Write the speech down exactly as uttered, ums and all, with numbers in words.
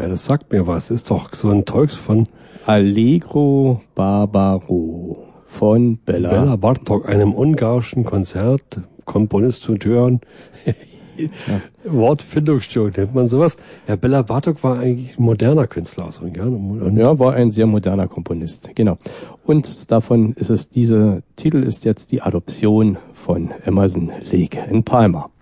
Ja, das sagt mir was. Ist doch so ein Zeug von Allegro Barbaro von Bela. Bela Bartok, einem ungarischen Konzertkomponist und Hören. Ja. Wortfindungsstörung nennt man sowas. Ja, Bela Bartok war eigentlich ein moderner Künstler aus Ungarn. Ja, war ein sehr moderner Komponist, genau. Und davon ist es, dieser Titel ist jetzt die Adoption von Emerson, Lake and Palmer.